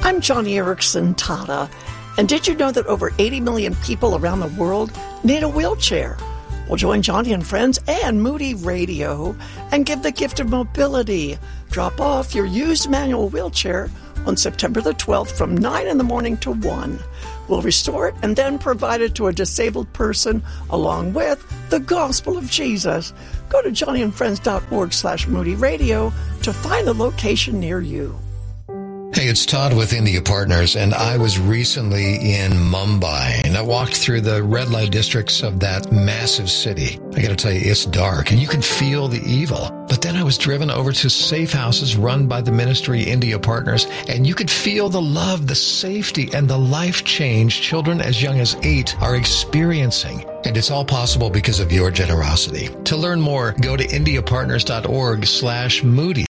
I'm Joni Eareckson Tada, and did you know that over 80 million people around the world need a wheelchair? Well, join Joni and friends and Moody Radio and give the gift of mobility. Drop off your used manual wheelchair on September the 12th from 9 in the morning to 1. We'll restore it and then provide it to a disabled person along with the gospel of Jesus. Go to johnnyandfriends.org/Moody Radio to find a location near you. Hey, it's Todd with India Partners, and I was recently in Mumbai, and I walked through the red light districts of that massive city. I gotta tell you, it's dark, and you can feel the evil. But then I was driven over to safe houses run by the ministry India Partners, and you could feel the love, the safety, and the life change children as young as 8 are experiencing. And it's all possible because of your generosity. To learn more, go to indiapartners.org/Moody.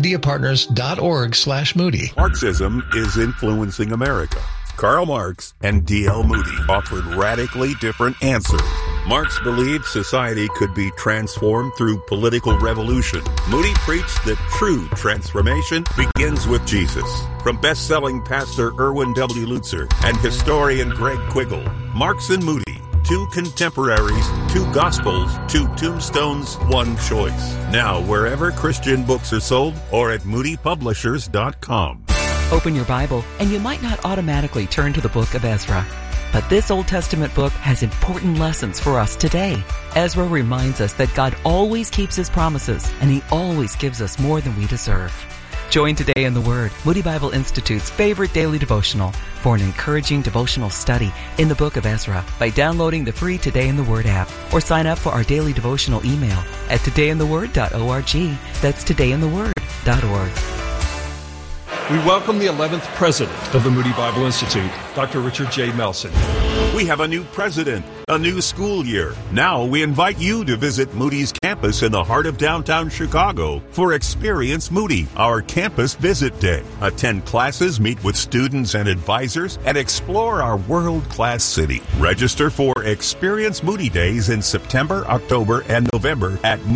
indiapartners.org/Moody. Marxism is influencing America. Karl Marx and D.L. Moody offered radically different answers. Marx believed society could be transformed through political revolution. Moody preached that true transformation begins with Jesus. From best-selling pastor Erwin W. Lutzer and historian Greg Quiggle, Marx and Moody, 2 contemporaries, 2 gospels, 2 tombstones, 1 choice. Now, wherever Christian books are sold or at moodypublishers.com. Open your Bible, and you might not automatically turn to the book of Ezra. But this Old Testament book has important lessons for us today. Ezra reminds us that God always keeps His promises, and He always gives us more than we deserve. Join Today in the Word, Moody Bible Institute's favorite daily devotional, for an encouraging devotional study in the book of Ezra by downloading the free Today in the Word app, or sign up for our daily devotional email at todayintheword.org. That's todayintheword.org. We welcome the 11th president of the Moody Bible Institute, Dr. Richard J. Melson. We have a new president, a new school year. Now we invite you to visit Moody's campus in the heart of downtown Chicago for Experience Moody, our campus visit day. Attend classes, meet with students and advisors, and explore our world-class city. Register for Experience Moody Days in September, October, and November at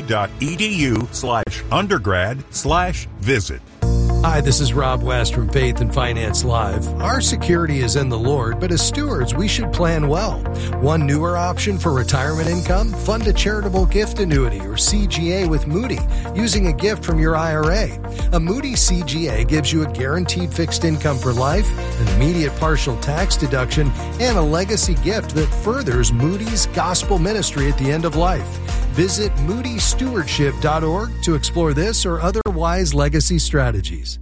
moody.edu/undergrad/visit. Hi, this is Rob West from Faith and Finance Live. Our security is in the Lord, but as stewards, we should plan well. One newer option for retirement income: fund a charitable gift annuity, or CGA, with Moody, using a gift from your IRA. A Moody CGA gives you a guaranteed fixed income for life, an immediate partial tax deduction, and a legacy gift that furthers Moody's gospel ministry at the end of life. Visit moodystewardship.org to explore this or other wise legacy strategies.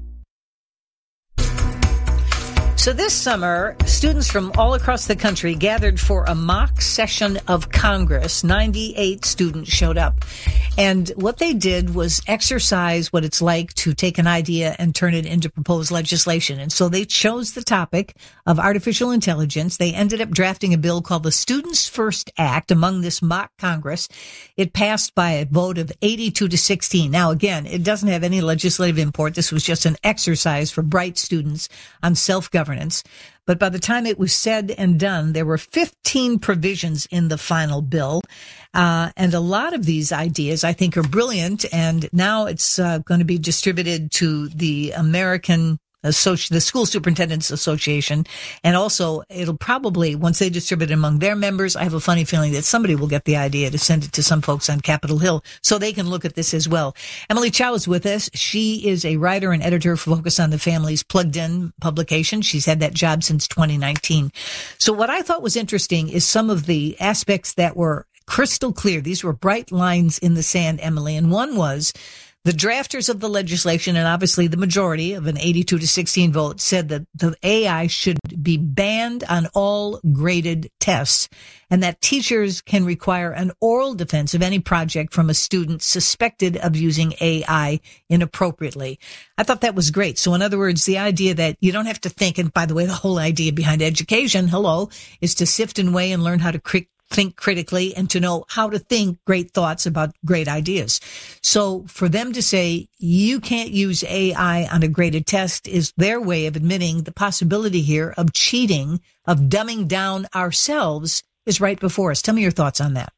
So this summer, students from all across the country gathered for a mock session of Congress. 98 students showed up. And what they did was exercise what it's like to take an idea and turn it into proposed legislation. And so they chose the topic of artificial intelligence. They ended up drafting a bill called the Students First Act among this mock Congress. It passed by a vote of 82-16. Now, again, it doesn't have any legislative import. This was just an exercise for bright students on self-governance. But by the time it was said and done, there were 15 provisions in the final bill. And a lot of these ideas, I think, are brilliant. And now it's going to be distributed to the the School Superintendents Association. And also, it'll probably, once they distribute it among their members, I have a funny feeling that somebody will get the idea to send it to some folks on Capitol Hill so they can look at this as well. Emily Chow is with us. She is a writer and editor for Focus on the Family's Plugged In publication. She's had that job since 2019. So what I thought was interesting is some of the aspects that were crystal clear. These were bright lines in the sand, Emily. And one was the drafters of the legislation, and obviously the majority of an 82-16 vote, said that the AI should be banned on all graded tests, and that teachers can require an oral defense of any project from a student suspected of using AI inappropriately. I thought that was great. So in other words, the idea that you don't have to think, and by the way, the whole idea behind education, is to sift and weigh and learn how to think critically and to know how to think great thoughts about great ideas. So for them to say you can't use AI on a graded test is their way of admitting the possibility here of cheating, of dumbing down ourselves, is right before us. Tell me your thoughts on that.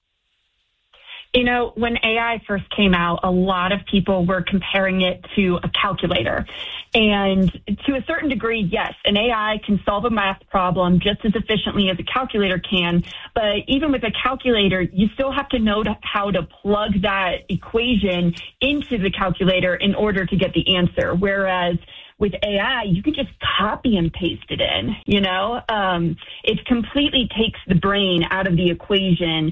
You know, when AI first came out, a lot of people were comparing it to a calculator. And to a certain degree, yes, an AI can solve a math problem just as efficiently as a calculator can. But even with a calculator, you still have to know how to plug that equation into the calculator in order to get the answer. Whereas with AI, you can just copy and paste it in, it completely takes the brain out of the equation.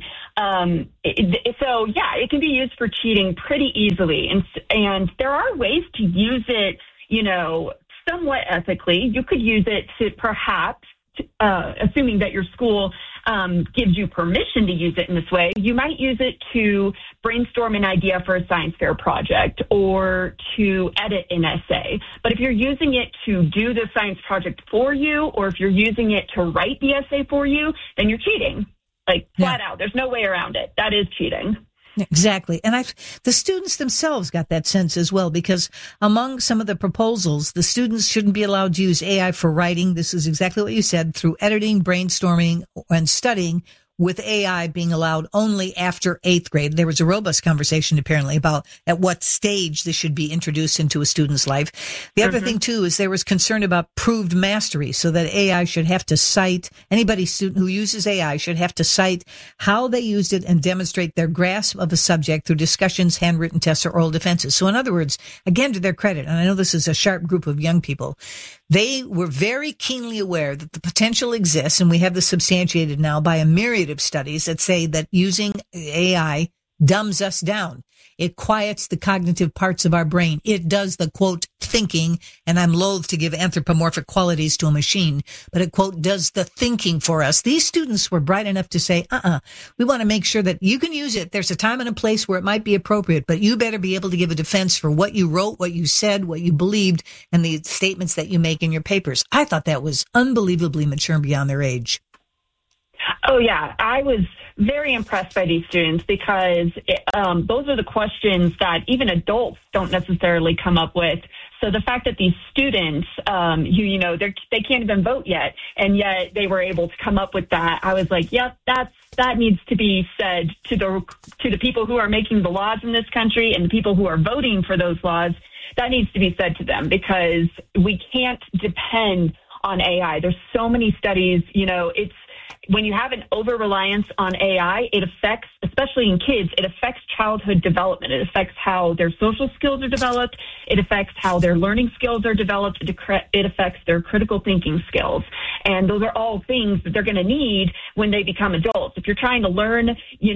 So it can be used for cheating pretty easily. And there are ways to use it, somewhat ethically. You could use it to perhaps, assuming that your school gives you permission to use it in this way, you might use it to brainstorm an idea for a science fair project or to edit an essay. But if you're using it to do the science project for you, or if you're using it to write the essay for you, then you're cheating. Flat out. There's no way around it. That is cheating. Exactly. And the students themselves got that sense as well, because among some of the proposals, the students shouldn't be allowed to use AI for writing. This is exactly what you said, through editing, brainstorming, and studying, with AI being allowed only after 8th grade. There was a robust conversation apparently about at what stage this should be introduced into a student's life. The other thing too is there was concern about proved mastery, so that AI should have to cite, anybody student who uses AI should have to cite how they used it and demonstrate their grasp of a subject through discussions, handwritten tests, or oral defenses. So in other words, again, to their credit, and I know this is a sharp group of young people, they were very keenly aware that the potential exists, and we have this substantiated now by a myriad of studies that say that using AI dumbs us down. It quiets the cognitive parts of our brain. It does the, quote, thinking, and I'm loath to give anthropomorphic qualities to a machine, but it, quote, does the thinking for us. These students were bright enough to say, we want to make sure that you can use it. There's a time and a place where it might be appropriate, but you better be able to give a defense for what you wrote, what you said, what you believed, and the statements that you make in your papers. I thought that was unbelievably mature beyond their age. Oh, yeah. I was very impressed by these students because those are the questions that even adults don't necessarily come up with. So the fact that these students, they can't even vote yet, and yet they were able to come up with that, I was like, yep, that needs to be said to the people who are making the laws in this country and the people who are voting for those laws. That needs to be said to them, because we can't depend on AI. There's so many studies, when you have an over-reliance on AI, it affects, especially in kids, it affects childhood development. It affects how their social skills are developed. It affects how their learning skills are developed. It affects their critical thinking skills. And those are all things that they're going to need when they become adults. If you're trying to learn,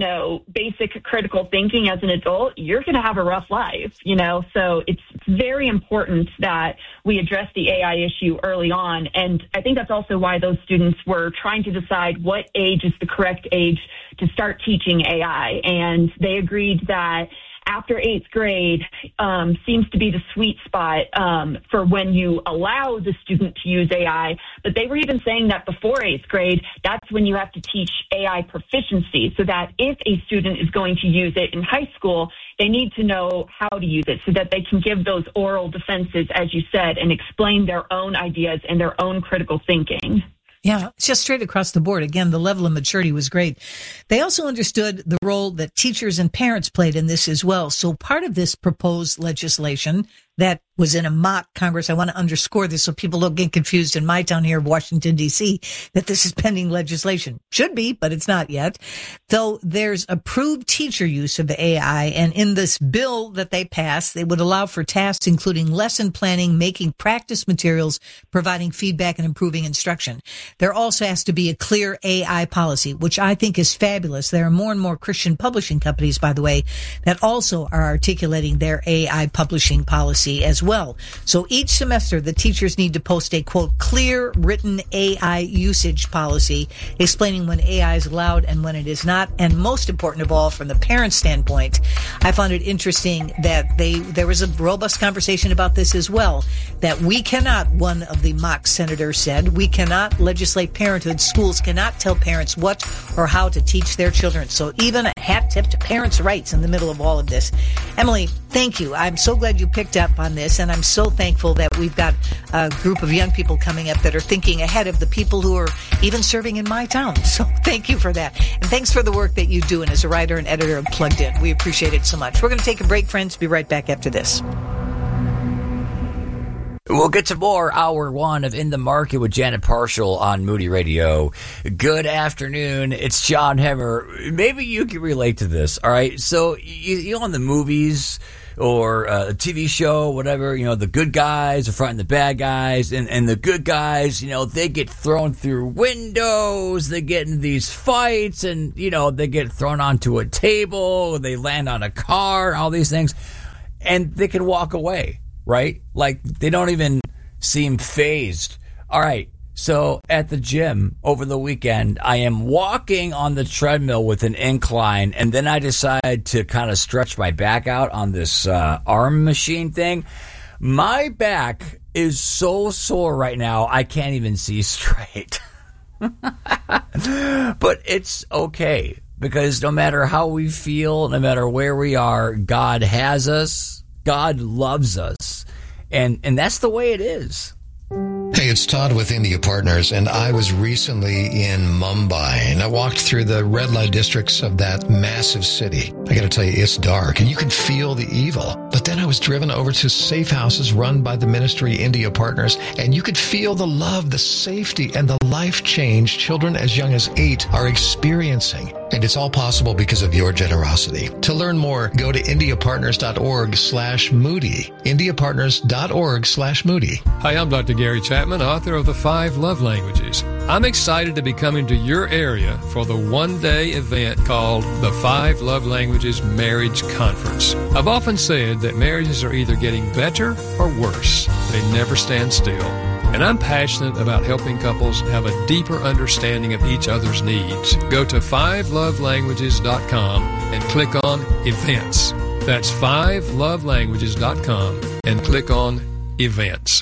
basic critical thinking as an adult, you're going to have a rough life, So it's very important that we address the AI issue early on. And I think that's also why those students were trying to decide what age is the correct age to start teaching AI. And they agreed that after 8th grade seems to be the sweet spot for when you allow the student to use AI. But they were even saying that before 8th grade, that's when you have to teach AI proficiency, so that if a student is going to use it in high school, they need to know how to use it so that they can give those oral defenses, as you said, and explain their own ideas and their own critical thinking. Yeah, it's just straight across the board. Again, the level of maturity was great. They also understood the role that teachers and parents played in this as well. So part of this proposed legislation that was in a mock Congress, I want to underscore this so people don't get confused in my town here of Washington, D.C., that this is pending legislation. Should be, but it's not yet. Though there's approved teacher use of the AI, and in this bill that they passed, they would allow for tasks including lesson planning, making practice materials, providing feedback, and improving instruction. There also has to be a clear AI policy, which I think is fabulous. There are more and more Christian publishing companies, by the way, that also are articulating their AI publishing policy as well. So each semester, the teachers need to post a, quote, clear written AI usage policy explaining when AI is allowed and when it is not. And most important of all, from the parent standpoint, I found it interesting that there was a robust conversation about this as well, that we cannot, one of the mock senators said, we cannot legislate parenthood. Schools cannot tell parents what or how to teach their children. So even a hat tip to parents' rights in the middle of all of this. Emily, thank you. I'm so glad you picked up on this, and I'm so thankful that we've got a group of young people coming up that are thinking ahead of the people who are even serving in my town. So thank you for that. And thanks for the work that you do, and as a writer and editor of Plugged In. We appreciate it so much. We're going to take a break, friends. Be right back after this. We'll get to more Hour 1 of In the Market with Janet Parshall on Moody Radio. Good afternoon. It's John Hemmer. Maybe you can relate to this, all right? So, you know, in the movies or a TV show, whatever, you know, the good guys are fighting the bad guys, and the good guys, you know, they get thrown through windows, they get in these fights, and, you know, they get thrown onto a table, they land on a car, all these things, and they can walk away. Right? Like, they don't even seem fazed. All right. So at the gym over the weekend, I am walking on the treadmill with an incline, and then I decide to kind of stretch my back out on this arm machine thing. My back is so sore right now, I can't even see straight. But it's okay, because no matter how we feel, no matter where we are, God has us. God loves us, and that's the way it is. Hey, it's Todd with India Partners, and I was recently in Mumbai, and I walked through the red light districts of that massive city. I got to tell you, it's dark, and you can feel the evil. But then I was driven over to safe houses run by the ministry India Partners, and you could feel the love, the safety, and the life change children as young as 8 are experiencing. And it's all possible because of your generosity. To learn more, go to indiapartners.org/Moody. indiapartners.org/Moody. Hi, I'm Dr. Gary Chapman, author of The 5 Love Languages. I'm excited to be coming to your area for the one-day event called the 5 Love Languages Marriage Conference. I've often said that marriages are either getting better or worse. They never stand still. And I'm passionate about helping couples have a deeper understanding of each other's needs. Go to 5lovelanguages.com and click on Events. That's 5lovelanguages.com and click on Events.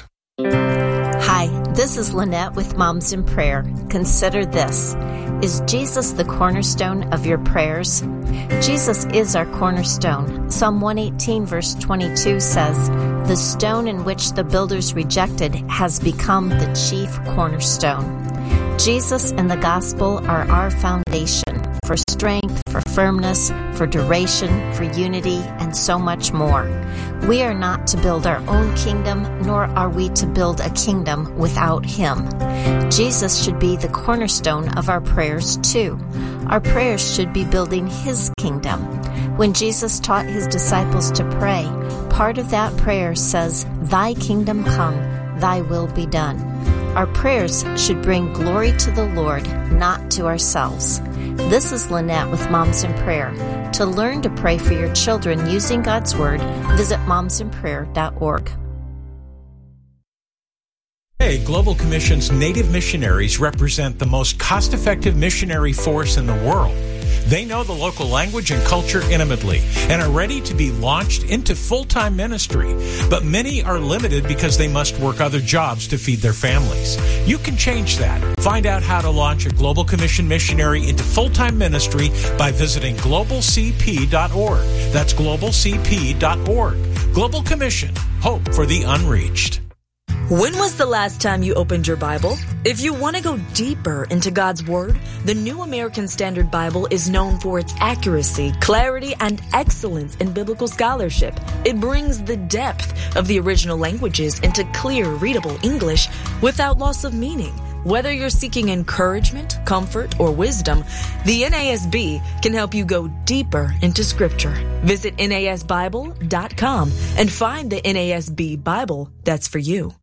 Hi, this is Lynette with Moms in Prayer. Consider this. Is Jesus the cornerstone of your prayers? Jesus is our cornerstone. Psalm 118 verse 22 says, "The stone in which the builders rejected has become the chief cornerstone." Jesus and the gospel are our foundation for strength, for firmness, for duration, for unity, and so much more. We are not to build our own kingdom, nor are we to build a kingdom without Him. Jesus should be the cornerstone of our prayers too. Our prayers should be building His kingdom. When Jesus taught His disciples to pray, part of that prayer says, "Thy kingdom come, thy will be done." Our prayers should bring glory to the Lord, not to ourselves. This is Lynette with Moms in Prayer. To learn to pray for your children using God's Word, visit momsinprayer.org. Today, Global Commission's Native missionaries represent the most cost-effective missionary force in the world. They know the local language and culture intimately and are ready to be launched into full-time ministry. But many are limited because they must work other jobs to feed their families. You can change that. Find out how to launch a Global Commission missionary into full-time ministry by visiting globalcp.org. That's globalcp.org. Global Commission. Hope for the unreached. When was the last time you opened your Bible? If you want to go deeper into God's Word, the New American Standard Bible is known for its accuracy, clarity, and excellence in biblical scholarship. It brings the depth of the original languages into clear, readable English without loss of meaning. Whether you're seeking encouragement, comfort, or wisdom, the NASB can help you go deeper into Scripture. Visit NASBible.com and find the NASB Bible that's for you.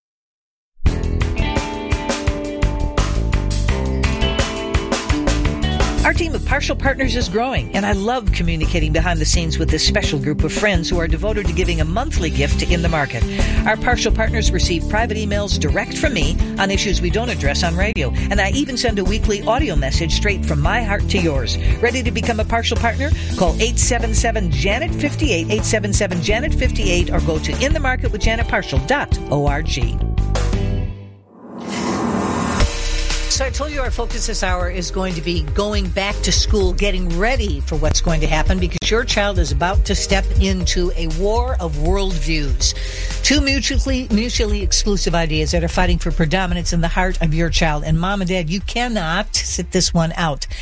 Our team of Partial Partners is growing, and I love communicating behind the scenes with this special group of friends who are devoted to giving a monthly gift to In the Market. Our Partial Partners receive private emails direct from me on issues we don't address on radio, and I even send a weekly audio message straight from my heart to yours. Ready to become a Partial Partner? Call 877-JANET-58, 877-JANET-58, or go to inthemarketwithjanetparshall.org. So I told you our focus this hour is going to be going back to school, getting ready for what's going to happen, because your child is about to step into a war of worldviews. Two mutually exclusive ideas that are fighting for predominance in the heart of your child. And Mom and Dad, you cannot sit this one out.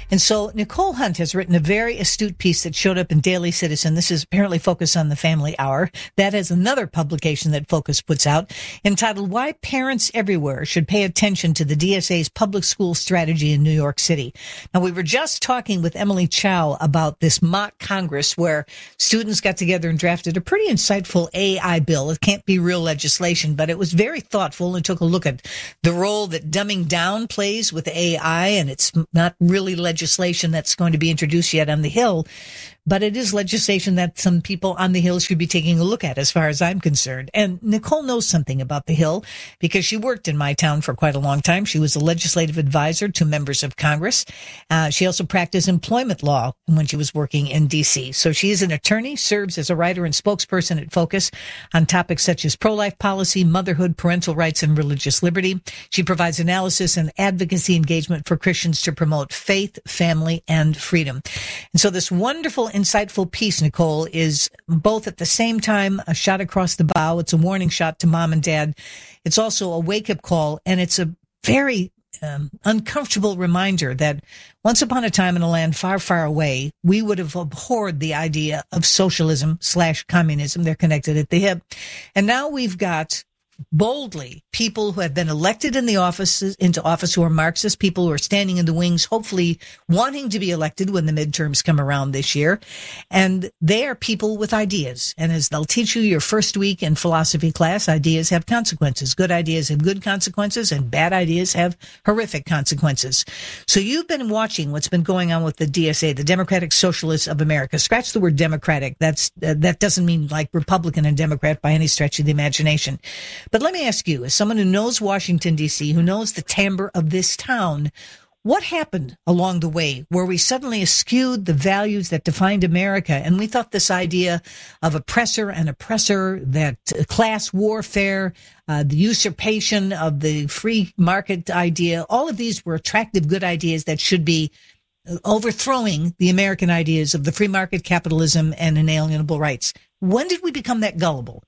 And so Nicole Hunt has written a very astute piece that showed up in Daily Citizen. This is apparently Focus on the Family Hour. That is another publication that Focus puts out, entitled Why Parents Everywhere Should Pay Attention to the DSA's Public School Strategy in New York City. Now, we were just talking with Emily Chow about this mock Congress where students got together and drafted a pretty insightful AI bill. It can't be real legislation, but it was very thoughtful and took a look at the role that dumbing down plays with AI, and it's not really legislation that's going to be introduced yet on the Hill, but it is legislation that some people on the Hill should be taking a look at, as far as I'm concerned. And Nicole knows something about the Hill because she worked in my town for quite a long time. She was a legislative advisor to members of Congress. She also practiced employment law when she was working in D.C. So she is an attorney, serves as a writer and spokesperson at Focus on topics such as pro-life policy, motherhood, parental rights, and religious liberty. She provides analysis and advocacy engagement for Christians to promote faith, family, and freedom. And so this wonderful, insightful piece, Nicole, is both at the same time a shot across the bow. It's a warning shot to mom and dad. It's also a wake-up call, and it's a very uncomfortable reminder that once upon a time in a land far, far away, we would have abhorred the idea of socialism/communism. They're connected at the hip. And now we've got boldly people who have been elected into office who are Marxist, people who are standing in the wings, hopefully wanting to be elected when the midterms come around this year. And they are people with ideas. And as they'll teach you your first week in philosophy class, ideas have consequences. Good ideas have good consequences, and bad ideas have horrific consequences. So you've been watching what's been going on with the DSA, the Democratic Socialists of America. Scratch the word Democratic. That doesn't mean like Republican and Democrat by any stretch of the imagination. But let me ask you, as someone who knows Washington, D.C., who knows the timbre of this town, what happened along the way where we suddenly eschewed the values that defined America? And we thought this idea of oppressor and oppressor, that class warfare, the usurpation of the free market idea, all of these were attractive, good ideas that should be overthrowing the American ideas of the free market, capitalism, and inalienable rights. When did we become that gullible?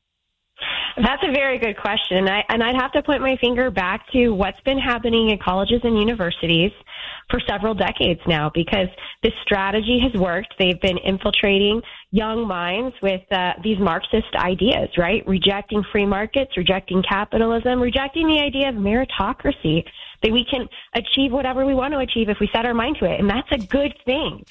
That's a very good question. I'd have to point my finger back to what's been happening in colleges and universities for several decades now, because this strategy has worked. They've been infiltrating young minds with these Marxist ideas, right? Rejecting free markets, rejecting capitalism, rejecting the idea of meritocracy, that we can achieve whatever we want to achieve if we set our mind to it. And that's a good thing.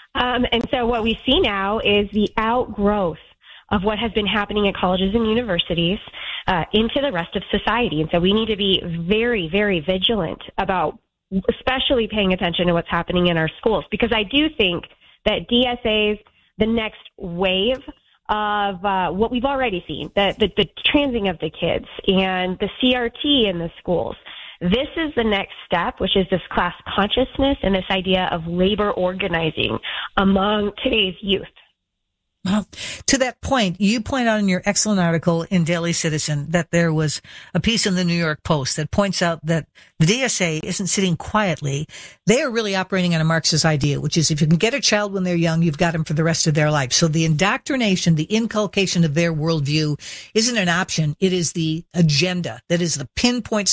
And so what we see now is the outgrowth of what has been happening at colleges and universities into the rest of society. And so we need to be very, very vigilant about especially paying attention to what's happening in our schools, because I do think that DSA's the next wave of what we've already seen, the transing of the kids and the CRT in the schools. This is the next step, which is this class consciousness and this idea of labor organizing among today's youth. Well, to that point, you point out in your excellent article in Daily Citizen that there was a piece in the New York Post that points out that the DSA isn't sitting quietly. They are really operating on a Marxist idea, which is if you can get a child when they're young, you've got them for the rest of their life. So the indoctrination, the inculcation of their worldview isn't an option. It is the agenda. That is the pinpoint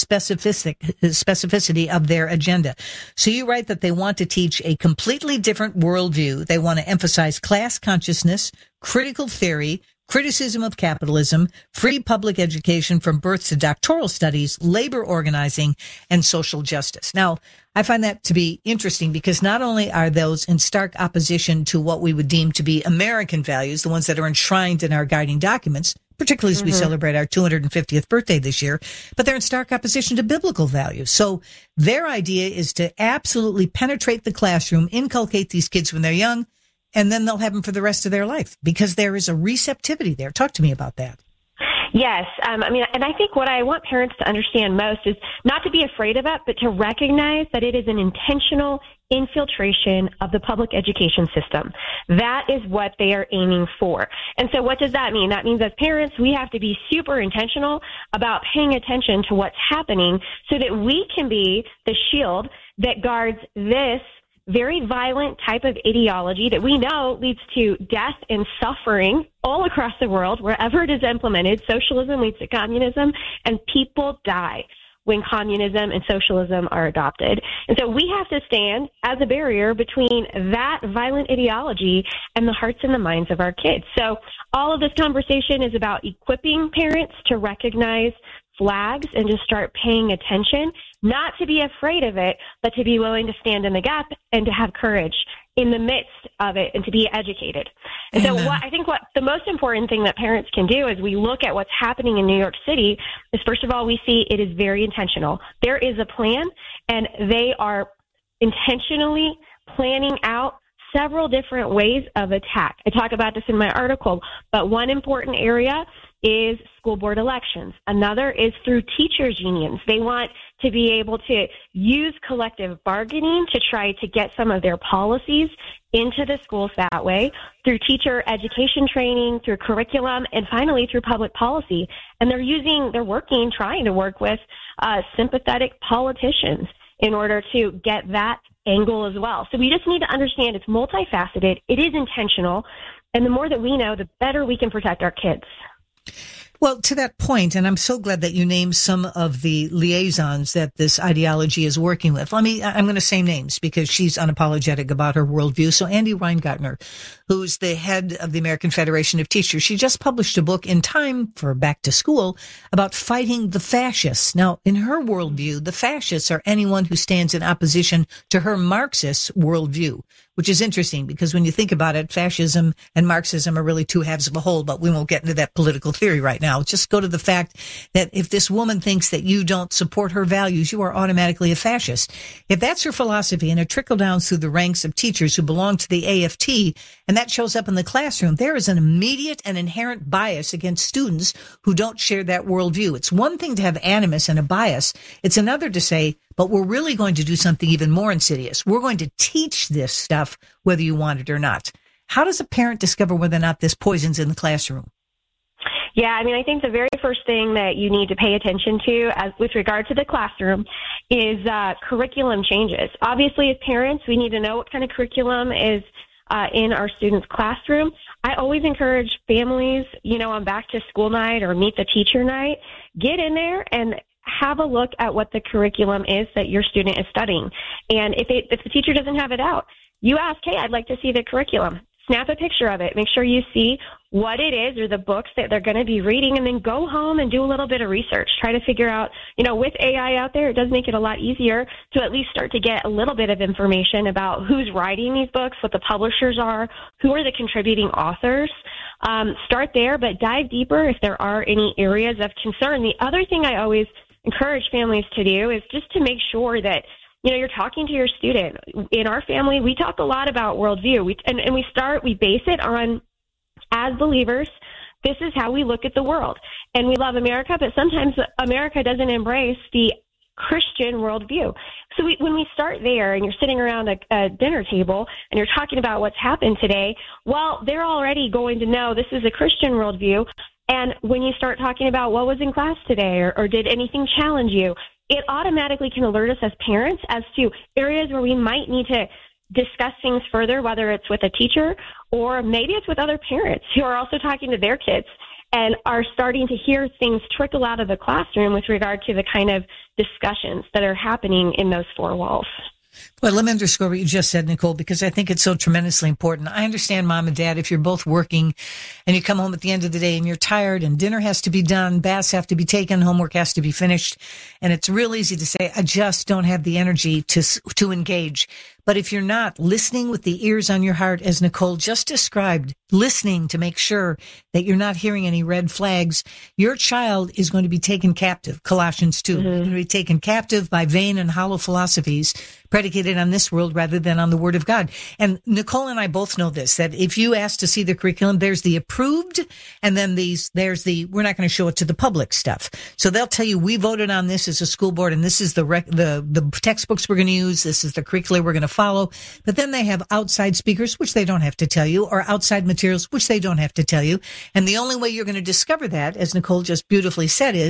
specificity of their agenda. So you write that they want to teach a completely different worldview. They want to emphasize class consciousness, critical theory, criticism of capitalism, free public education from birth to doctoral studies, labor organizing, and social justice. Now, I find that to be interesting because not only are those in stark opposition to what we would deem to be American values, the ones that are enshrined in our guiding documents, particularly as we celebrate our 250th birthday this year, but they're in stark opposition to biblical values. So their idea is to absolutely penetrate the classroom, inculcate these kids when they're young, and then they'll have them for the rest of their life because there is a receptivity there. Talk to me about that. Yes. And I think what I want parents to understand most is not to be afraid of it, but to recognize that it is an intentional infiltration of the public education system. That is what they are aiming for. And so what does that mean? That means as parents, we have to be super intentional about paying attention to what's happening so that we can be the shield that guards this very violent type of ideology that we know leads to death and suffering all across the world, wherever it is implemented. Socialism leads to communism, and people die. when communism and socialism are adopted. And so we have to stand as a barrier between that violent ideology and the hearts and the minds of our kids. So all of this conversation is about equipping parents to recognize flags and to start paying attention, not to be afraid of it, but to be willing to stand in the gap and to have courage in the midst of it and to be educated. And so I think what the most important thing that parents can do as we look at what's happening in New York City is, first of all, we see it is very intentional. There is a plan, and they are intentionally planning out several different ways of attack. I talk about this in my article, but one important area is school board elections. Another is through teachers' unions. They want to be able to use collective bargaining to try to get some of their policies into the schools that way, through teacher education training, through curriculum, and finally through public policy. And trying to work with sympathetic politicians in order to get that angle as well. So we just need to understand it's multifaceted, it is intentional, and the more that we know, the better we can protect our kids. Well, to that point, and I'm so glad that you named some of the liaisons that this ideology is working with. I'm going to say names because she's unapologetic about her worldview. So Andi Weingartner, who's the head of the American Federation of Teachers, she just published a book in time for back to school about fighting the fascists. Now, in her worldview, the fascists are anyone who stands in opposition to her Marxist worldview, which is interesting because when you think about it, fascism and Marxism are really two halves of a whole, but we won't get into that political theory right now. Just go to the fact that if this woman thinks that you don't support her values, you are automatically a fascist. If that's her philosophy and it trickles down through the ranks of teachers who belong to the AFT, and that shows up in the classroom, there is an immediate and inherent bias against students who don't share that worldview. It's one thing to have animus and a bias. It's another to say, but we're really going to do something even more insidious. We're going to teach this stuff whether you want it or not. How does a parent discover whether or not this poison's in the classroom? Yeah, I mean, I think the very first thing that you need to pay attention to with regard to the classroom is curriculum changes. Obviously, as parents, we need to know what kind of curriculum is in our students' classroom. I always encourage families, on back to school night or meet the teacher night, get in there and have a look at what the curriculum is that your student is studying. And if the teacher doesn't have it out, you ask, hey, I'd like to see the curriculum. Snap a picture of it. Make sure you see what it is or the books that they're going to be reading, and then go home and do a little bit of research. Try to figure out, with AI out there, it does make it a lot easier to at least start to get a little bit of information about who's writing these books, what the publishers are, who are the contributing authors. Start there, but dive deeper if there are any areas of concern. The other thing I always encourage families to do is just to make sure that you're talking to your student. In our family, we talk a lot about worldview. We base it on, as believers, this is how we look at the world. And we love America, but sometimes America doesn't embrace the Christian worldview. So when we start there and you're sitting around a dinner table and you're talking about what's happened today, well, they're already going to know this is a Christian worldview. And when you start talking about what was in class today or did anything challenge you, it automatically can alert us as parents as to areas where we might need to discuss things further, whether it's with a teacher or maybe it's with other parents who are also talking to their kids and are starting to hear things trickle out of the classroom with regard to the kind of discussions that are happening in those four walls. Well, let me underscore what you just said, Nicole, because I think it's so tremendously important. I understand, Mom and Dad, if you're both working and you come home at the end of the day and you're tired and dinner has to be done, baths have to be taken, homework has to be finished, and it's real easy to say, I just don't have the energy to engage. But if you're not listening with the ears on your heart, as Nicole just described, listening to make sure that you're not hearing any red flags, your child is going to be taken captive. Colossians 2, going to be taken captive by vain and hollow philosophies predicated on this world rather than on the Word of God. And Nicole and I both know this, that if you ask to see the curriculum, there's the approved, and then there's the we're not going to show it to the public stuff. So they'll tell you, we voted on this as a school board, and this is the textbooks we're going to use, this is the curricula we're going to follow. But then they have outside speakers, which they don't have to tell you, or outside materials, which they don't have to tell you. And the only way you're going to discover that, as Nicole just beautifully said, is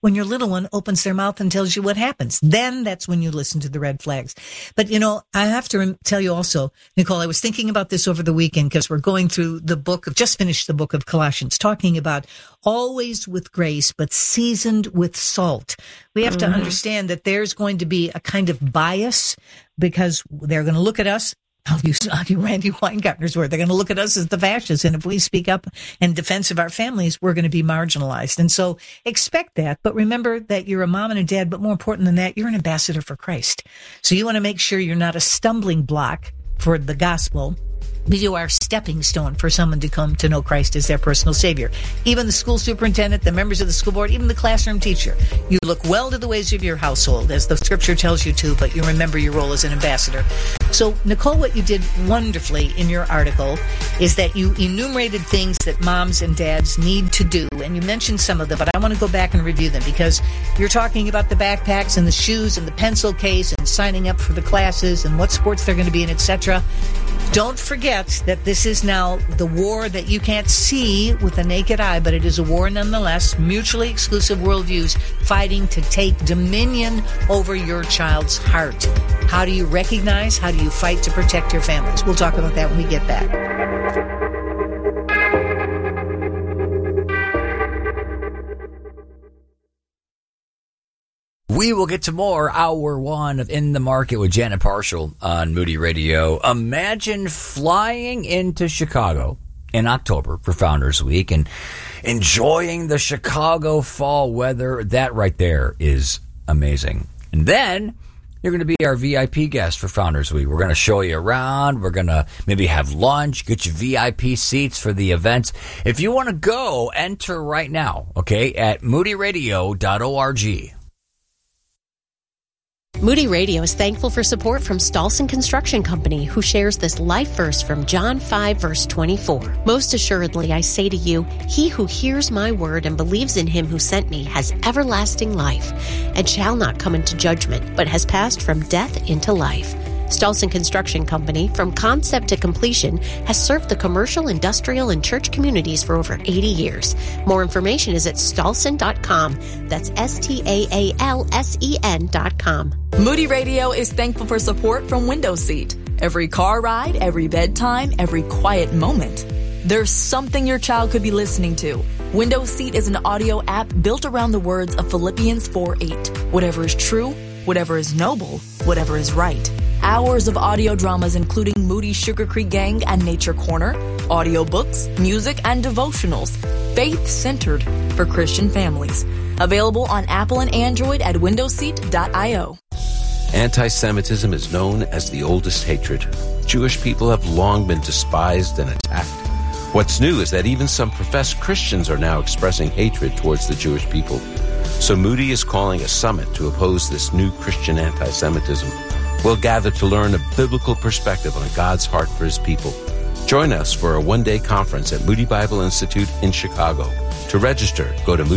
when your little one opens their mouth and tells you what happens. Then that's when you listen to the red flags. But, I have to tell you also, Nicole, I was thinking about this over the weekend because we're going through just finished the book of Colossians, talking about always with grace, but seasoned with salt. We have to understand that there's going to be a kind of bias because they're going to look at us. I'll use Randy Weingartner's word. They're going to look at us as the fascists. And if we speak up in defense of our families, we're going to be marginalized. And so expect that. But remember that you're a mom and a dad. But more important than that, you're an ambassador for Christ. So you want to make sure you're not a stumbling block for the gospel. But you are a stepping stone for someone to come to know Christ as their personal Savior. Even the school superintendent, the members of the school board, even the classroom teacher. You look well to the ways of your household, as the scripture tells you to, but you remember your role as an ambassador. So, Nicole, what you did wonderfully in your article is that you enumerated things that moms and dads need to do. And you mentioned some of them, but I want to go back and review them because you're talking about the backpacks and the shoes and the pencil case and signing up for the classes and what sports they're going to be in, etc. Don't forget that this is now the war that you can't see with the naked eye, but it is a war nonetheless, mutually exclusive worldviews fighting to take dominion over your child's heart. How do you recognize? How do you fight to protect your families? We'll talk about that when we get back. We will get to more Hour 1 of In the Market with Janet Parshall on Moody Radio. Imagine flying into Chicago in October for Founders Week and enjoying the Chicago fall weather. That right there is amazing. And then you're going to be our VIP guest for Founders Week. We're going to show you around. We're going to maybe have lunch, get you VIP seats for the events. If you want to go, enter right now, okay, at moodyradio.org. Moody Radio is thankful for support from Stolson Construction Company, who shares this life verse from John 5, verse 24. Most assuredly, I say to you, he who hears my word and believes in him who sent me has everlasting life and shall not come into judgment, but has passed from death into life. Stolson Construction Company, from concept to completion, has served the commercial, industrial, and church communities for over 80 years. More information is at stolson.com. That's STAALSEN.com. Moody Radio is thankful for support from Window Seat. Every car ride, every bedtime, every quiet moment. There's something your child could be listening to. Window Seat is an audio app built around the words of Philippians 4:8. Whatever is true, whatever is noble, whatever is right. Hours of audio dramas including Moody's Sugar Creek Gang and Nature Corner, audiobooks, music, and devotionals, faith-centered for Christian families. Available on Apple and Android at windowseat.io. Anti-Semitism is known as the oldest hatred. Jewish people have long been despised and attacked. What's new is that even some professed Christians are now expressing hatred towards the Jewish people. So Moody is calling a summit to oppose this new Christian anti-Semitism. We'll gather to learn a biblical perspective on God's heart for his people. Join us for a one-day conference at Moody Bible Institute in Chicago. To register, go to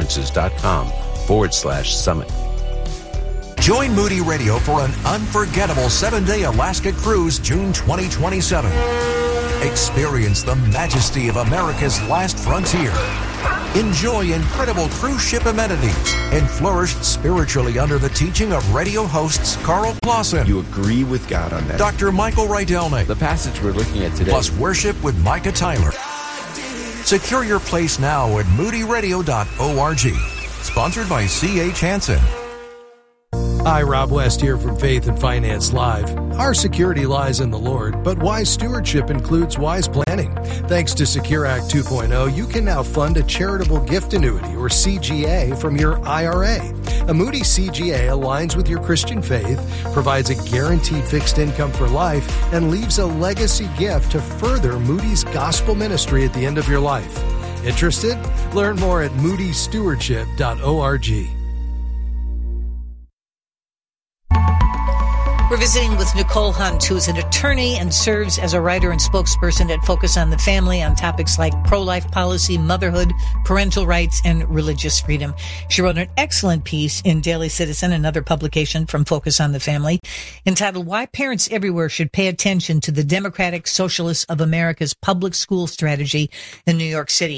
moodyconferences.com/summit. Join Moody Radio for an unforgettable 7-day Alaska cruise June 2027. Experience the majesty of America's last frontier. Enjoy incredible cruise ship amenities and flourish spiritually under the teaching of radio hosts Carl Clausen. You agree with God on that. Dr. Michael Rydelnik. The passage we're looking at today. Plus worship with Micah Tyler. Secure your place now at moodyradio.org. Sponsored by C.H. Hansen. Hi, Rob West here from Faith and Finance Live. Our security lies in the Lord, but wise stewardship includes wise planning. Thanks to Secure Act 2.0, you can now fund a charitable gift annuity, or CGA, from your IRA. A Moody CGA aligns with your Christian faith, provides a guaranteed fixed income for life, and leaves a legacy gift to further Moody's gospel ministry at the end of your life. Interested? Learn more at moodystewardship.org. We're visiting with Nicole Hunt, who is an attorney and serves as a writer and spokesperson at Focus on the Family on topics like pro-life policy, motherhood, parental rights, and religious freedom. She wrote an excellent piece in Daily Citizen, another publication from Focus on the Family, entitled Why Parents Everywhere Should Pay Attention to the Democratic Socialists of America's Public School Strategy in New York City.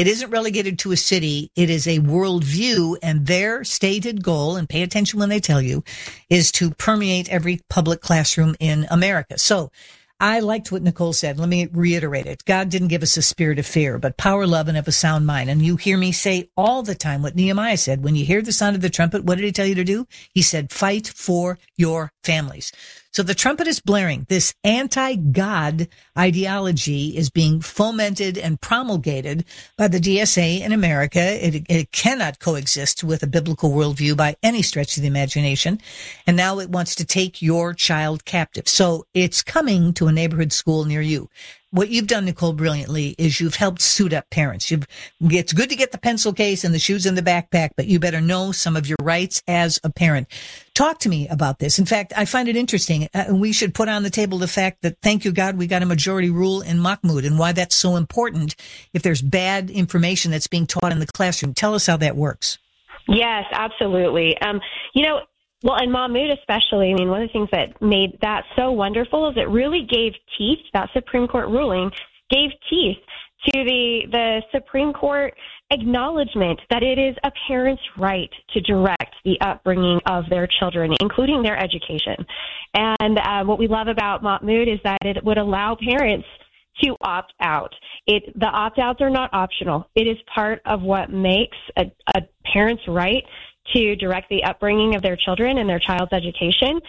It isn't relegated to a city. It is a worldview, and their stated goal, and pay attention when they tell you, is to permeate every public classroom in America. So I liked what Nicole said. Let me reiterate it. God didn't give us a spirit of fear, but power, love, and of a sound mind. And you hear me say all the time what Nehemiah said. When you hear the sound of the trumpet, what did he tell you to do? He said, fight for your families. So the trumpet is blaring. This anti-God ideology is being fomented and promulgated by the DSA in America. It cannot coexist with a biblical worldview by any stretch of the imagination. And now it wants to take your child captive. So it's coming to a neighborhood school near you. What you've done, Nicole, brilliantly is you've helped suit up parents. It's good to get the pencil case and the shoes in the backpack, but you better know some of your rights as a parent. Talk to me about this. In fact, I find it interesting. We should put on the table the fact that, thank you, God, we got a majority rule in Mahmoud, and why that's so important if there's bad information that's being taught in the classroom. Tell us how that works. Yes, absolutely. Well, and Mahmoud especially, I mean, one of the things that made that so wonderful is it really gave teeth, that Supreme Court ruling gave teeth to the Supreme Court acknowledgement that it is a parent's right to direct the upbringing of their children, including their education. And what we love about Mahmoud is that it would allow parents to opt out. The opt-outs are not optional. It is part of what makes a parent's right to direct the upbringing of their children and their child's education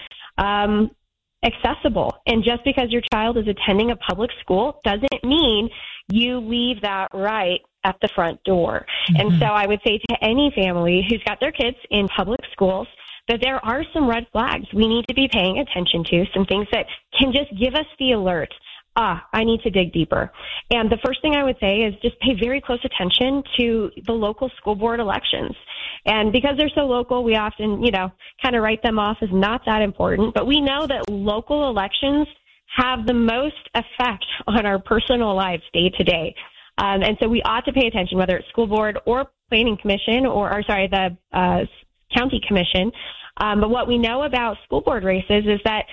accessible. And just because your child is attending a public school doesn't mean you leave that right at the front door. Mm-hmm. And so I would say to any family who's got their kids in public schools that there are some red flags we need to be paying attention to, some things that can just give us the alert. I need to dig deeper. And the first thing I would say is just pay very close attention to the local school board elections. And because they're so local, we often, kind of write them off as not that important. But we know that local elections have the most effect on our personal lives day to day. And so we ought to pay attention, whether it's school board or planning commission the county commission. But what we know about school board races is that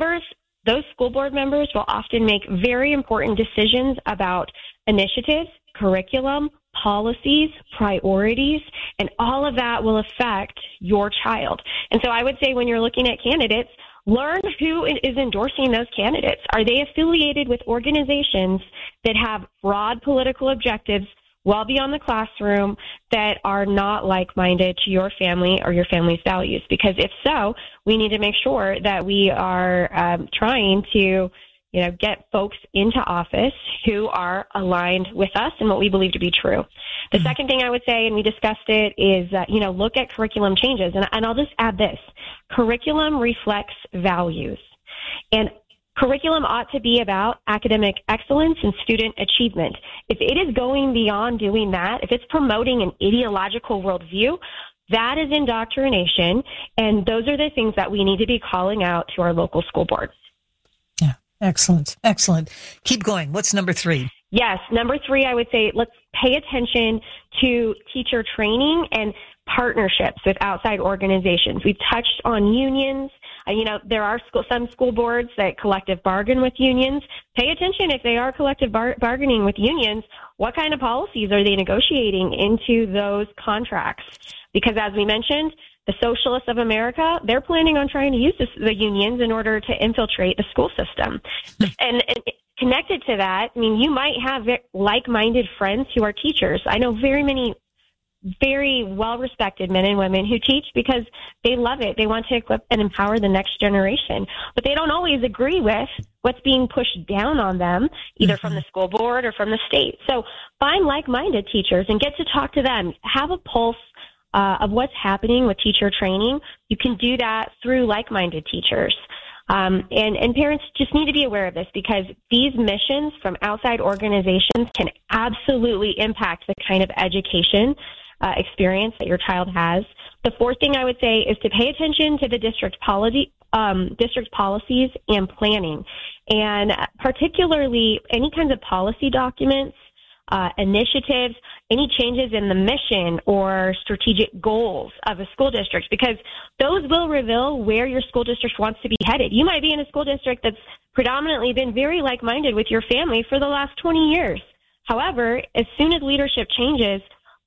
those school board members will often make very important decisions about initiatives, curriculum, policies, priorities, and all of that will affect your child. And so I would say when you're looking at candidates, learn who is endorsing those candidates. Are they affiliated with organizations that have broad political objectives well beyond the classroom that are not like-minded to your family or your family's values? Because if so, we need to make sure that we are trying to, get folks into office who are aligned with us and what we believe to be true. The second thing I would say, and we discussed it, is, look at curriculum changes. And I'll just add this. Curriculum reflects values. And curriculum ought to be about academic excellence and student achievement. If it is going beyond doing that, if it's promoting an ideological worldview, that is indoctrination, and those are the things that we need to be calling out to our local school board. Yeah, excellent. Keep going. What's number 3? Yes, number 3, I would say let's pay attention to teacher training and partnerships with outside organizations. We've touched on unions. There are some school boards that collective bargain with unions. Pay attention if they are collective bargaining with unions, what kind of policies are they negotiating into those contracts? Because as we mentioned, the socialists of America, they're planning on trying to use the unions in order to infiltrate the school system. And connected to that, you might have like-minded friends who are teachers. I know very many very well-respected men and women who teach because they love it. They want to equip and empower the next generation. But they don't always agree with what's being pushed down on them, either from the school board or from the state. So find like-minded teachers and get to talk to them. Have a pulse of what's happening with teacher training. You can do that through like-minded teachers. And parents just need to be aware of this because these missions from outside organizations can absolutely impact the kind of education experience that your child has. The fourth thing I would say is to pay attention to the district policies and planning, and particularly any kinds of policy documents, initiatives, any changes in the mission or strategic goals of a school district, because those will reveal where your school district wants to be headed. You might be in a school district that's predominantly been very like-minded with your family for the last 20 years. However, as soon as leadership changes,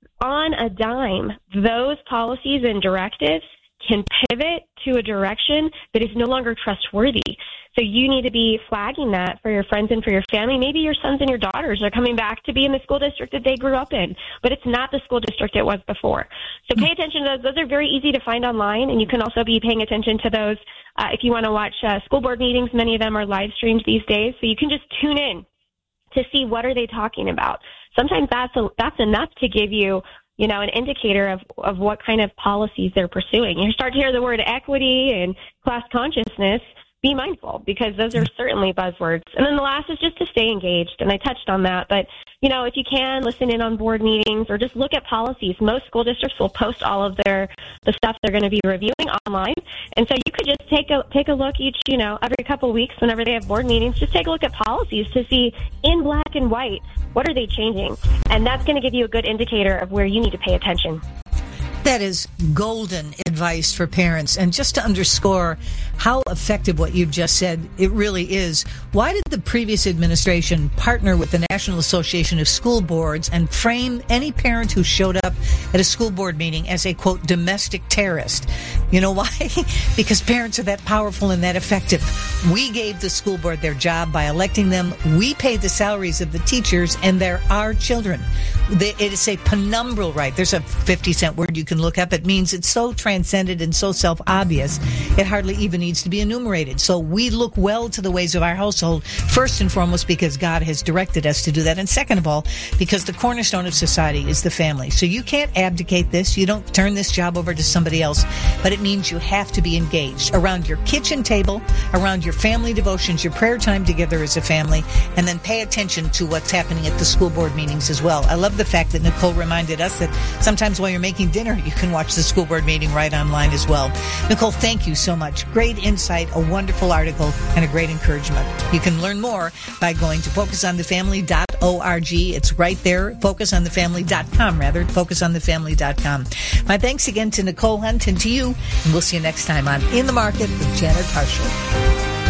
on a dime, those policies and directives can pivot to a direction that is no longer trustworthy. So you need to be flagging that for your friends and for your family. Maybe your sons and your daughters are coming back to be in the school district that they grew up in, but it's not the school district it was before. So pay attention to those. Those are very easy to find online, and you can also be paying attention to those if you want to watch school board meetings. Many of them are live streamed these days, so you can just tune in to see what are they talking about. Sometimes that's enough to give you an indicator of what kind of policies they're pursuing. You start to hear the word equity and class consciousness, be mindful, because those are certainly buzzwords. And then the last is just to stay engaged, and I touched on that. But, if you can, listen in on board meetings or just look at policies. Most school districts will post all of the stuff they're going to be reviewing online. And so you could just take a look each, every couple of weeks whenever they have board meetings, just take a look at policies to see in black and white, what are they changing? And that's going to give you a good indicator of where you need to pay attention. That is golden advice for parents. And just to underscore how effective what you've just said, it really is. Why did the previous administration partner with the National Association of School Boards and frame any parent who showed up at a school board meeting as a, quote, domestic terrorist? You know why? Because parents are that powerful and that effective. We gave the school board their job by electing them. We pay the salaries of the teachers, and they're our children. It is a penumbral right. There's a 50-cent word you can look up. It means it's so transcendent and so self-obvious, it hardly even needs to be enumerated. So we look well to the ways of our household, first and foremost because God has directed us to do that, and second of all, because the cornerstone of society is the family. So you can't abdicate this. You don't turn this job over to somebody else, but it means you have to be engaged around your kitchen table, around your family devotions, your prayer time together as a family, and then pay attention to what's happening at the school board meetings as well. I love the fact that Nicole reminded us that sometimes while you're making dinner, you can watch the school board meeting right online as well. Nicole, thank you so much. Great insight, a wonderful article, and a great encouragement. You can learn more by going to focusonthefamily.org. It's right there, focusonthefamily.com, rather, focusonthefamily.com. My thanks again to Nicole Hunt and to you, and we'll see you next time on In the Market with Janet Parshall.